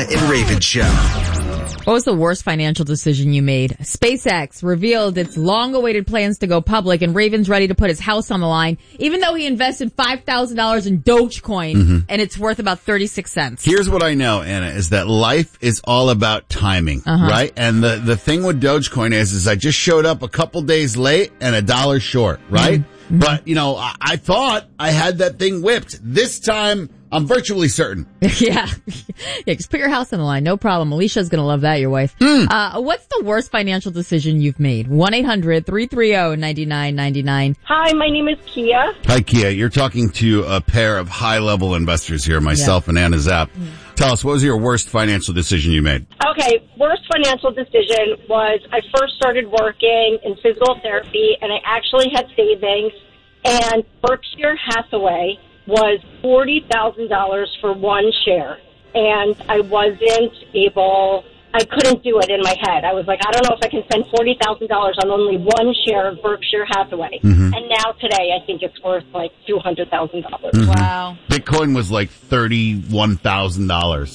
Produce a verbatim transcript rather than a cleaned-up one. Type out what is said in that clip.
and Raven Show. What was the worst financial decision you made? SpaceX revealed its long-awaited plans to go public, and Raven's ready to put his house on the line, even though he invested five thousand dollars in Dogecoin, mm-hmm. and it's worth about thirty-six cents. Here's what I know, Anna, is that life is all about timing, uh-huh. right? And the, the thing with Dogecoin is, is I just showed up a couple days late and a dollar short, right? Mm-hmm. But, you know, I, I thought I had that thing whipped. This time, I'm virtually certain. yeah. yeah. Just put your house on the line. No problem. Alicia's going to love that, your wife. Mm. Uh, what's the worst financial decision you've made? one eight hundred three three zero nine nine nine nine. Hi, my name is Kia. Hi, Kia. You're talking to a pair of high-level investors here, myself yeah. and Anna Zapp. Mm. Tell us, what was your worst financial decision you made? Okay, worst financial decision was I first started working in physical therapy, and I actually had savings, and Berkshire Hathaway was forty thousand dollars for one share, and I wasn't able, I couldn't do it in my head. I was like, I don't know if I can spend forty thousand dollars on only one share of Berkshire Hathaway. Mm-hmm. And now today, I think it's worth like two hundred thousand dollars. Mm-hmm. Wow. Bitcoin was like thirty-one thousand dollars.